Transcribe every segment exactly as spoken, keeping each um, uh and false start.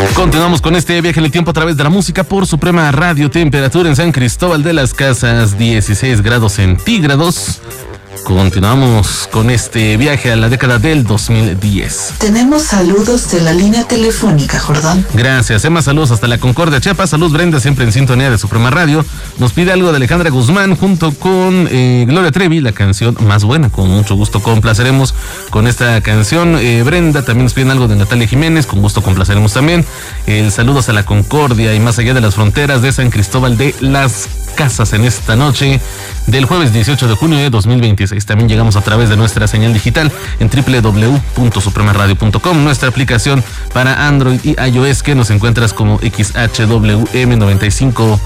Continuamos con este viaje en el tiempo a través de la música por Suprema Radio. Temperatura en San Cristóbal de las Casas, dieciséis grados centígrados. Continuamos con este viaje a la década del dos mil diez. Tenemos saludos de la línea telefónica, Jordán. Gracias, Emma, saludos hasta la Concordia, Chiapas. Salud, Brenda, siempre en sintonía de Suprema Radio. Nos pide algo de Alejandra Guzmán junto con eh, Gloria Trevi, la canción Más Buena. Con mucho gusto complaceremos con esta canción. Eh, Brenda, también nos piden algo de Natalia Jiménez, con gusto complaceremos también. El saludos a la Concordia y más allá de las fronteras de San Cristóbal de las Casas en esta noche del jueves dieciocho de junio de dos mil veintiséis. También llegamos a través de nuestra señal digital en doble u doble u doble u punto suprema radio punto com, nuestra aplicación para Android y iOS, que nos encuentras como X H W M noventa y cinco punto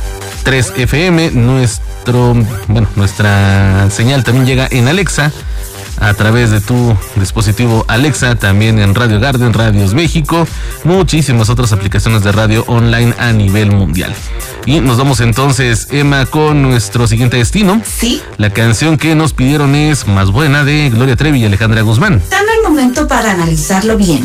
tres F M. Nuestro, bueno, nuestra señal también llega en Alexa a través de tu dispositivo Alexa, también en Radio Garden, Radios México, muchísimas otras aplicaciones de radio online a nivel mundial. Y nos vamos entonces, Emma, con nuestro siguiente destino. Sí. La canción que nos pidieron es Más Buena, de Gloria Trevi y Alejandra Guzmán. Dame el momento para analizarlo bien.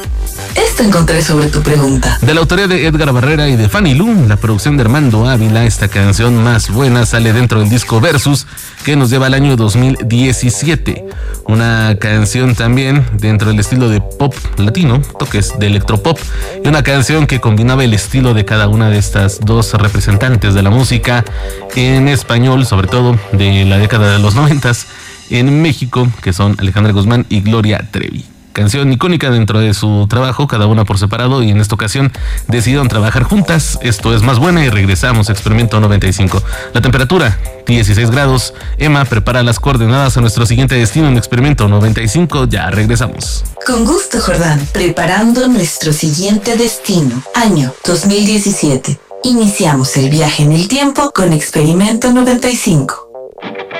Esto encontré sobre tu pregunta. De la autoría de Edgar Barrera y de Fanny Lu, la producción de Armando Ávila, esta canción Más Buena sale dentro del disco Versus, que nos lleva al año dos mil diecisiete. Una canción también dentro del estilo de pop latino, toques de electropop, y una canción que combinaba el estilo de cada una de estas dos representantes de la música en español, sobre todo de la década de los noventas, en México, que son Alejandra Guzmán y Gloria Trevi. Canción icónica dentro de su trabajo, cada una por separado, y en esta ocasión decidieron trabajar juntas. Esto es Más Buena y regresamos a Experimento noventa y cinco. La temperatura, dieciséis grados. Emma, prepara las coordenadas a nuestro siguiente destino en Experimento noventa y cinco. Ya regresamos. Con gusto, Jordán. Preparando nuestro siguiente destino. Año dos mil diecisiete. Iniciamos el viaje en el tiempo con Experimento noventa y cinco.